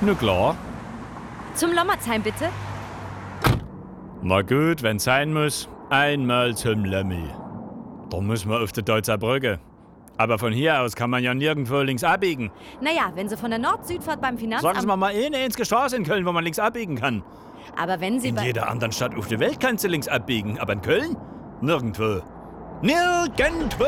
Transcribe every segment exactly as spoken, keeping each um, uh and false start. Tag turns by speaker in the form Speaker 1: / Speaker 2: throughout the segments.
Speaker 1: Na klar.
Speaker 2: Zum Lommerzheim bitte.
Speaker 1: Na gut, wenn's sein muss, einmal zum Lommi. Da muss man auf die Deutzer Brücke. Aber von hier aus kann man ja nirgendwo links abbiegen.
Speaker 2: Naja, wenn Sie von der Nord-Süd-Fahrt beim Finanzamt...
Speaker 1: Sagen Sie mir mal eine einzige Straße in Köln, wo man links abbiegen kann.
Speaker 2: Aber wenn Sie
Speaker 1: In
Speaker 2: bei...
Speaker 1: jeder anderen Stadt auf der Welt kannst du links abbiegen, aber in Köln? Nirgendwo. Nirgendwo!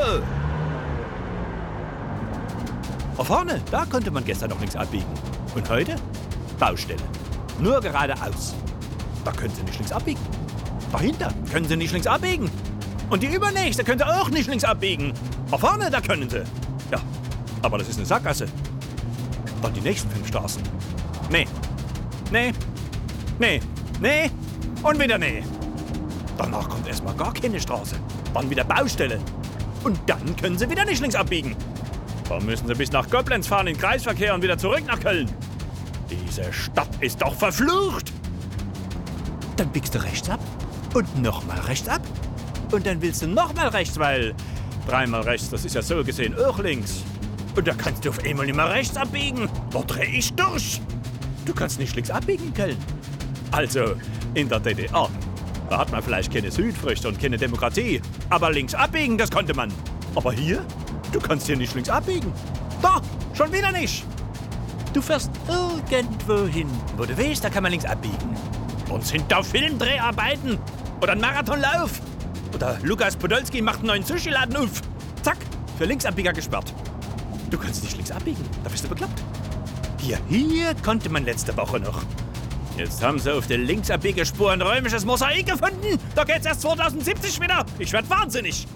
Speaker 1: Da vorne, da konnte man gestern noch links abbiegen. Und heute? Baustelle. Nur geradeaus. Da können Sie nicht links abbiegen. Dahinter können Sie nicht links abbiegen. Und die übernächste können Sie auch nicht links abbiegen. Da vorne, da können Sie. Ja, aber das ist eine Sackgasse. Dann die nächsten fünf Straßen. Nee. Nee. Nee. Nee. Und wieder nee. Danach kommt erstmal gar keine Straße. Dann wieder Baustelle. Und dann können Sie wieder nicht links abbiegen. Dann müssen Sie bis nach Koblenz fahren in Kreisverkehr und wieder zurück nach Köln. Diese Stadt ist doch verflucht. Dann biegst du rechts ab und nochmal rechts ab. Und dann willst du nochmal rechts, weil dreimal rechts, das ist ja so gesehen auch links. Und da kannst du auf einmal nicht mehr rechts abbiegen. Da dreh ich durch. Du kannst nicht links abbiegen in Köln. Also, in der D D R, da hat man vielleicht keine Südfrüchte und keine Demokratie. Aber links abbiegen, das konnte man. Aber hier, du kannst hier nicht links abbiegen. Da, schon wieder nicht. Du fährst irgendwo hin, wo du weißt, da kann man links abbiegen. Und sind da Filmdreharbeiten oder ein Marathonlauf. Oder Lukas Podolski macht einen neuen Sushi-Laden auf. Zack, für Linksabbieger gesperrt. Du kannst nicht links abbiegen, da bist du bekloppt. Hier, hier konnte man letzte Woche noch. Jetzt haben sie auf der Linksabbiegerspur ein räumliches Mosaik gefunden. Da geht's erst zweitausendsiebzig wieder. Ich werd wahnsinnig.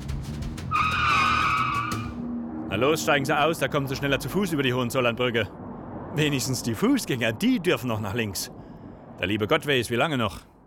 Speaker 1: Na los, steigen Sie aus, da kommen Sie schneller zu Fuß über die Hohenzollernbrücke. Wenigstens die Fußgänger, die dürfen noch nach links. Der liebe Gott weiß, wie lange noch.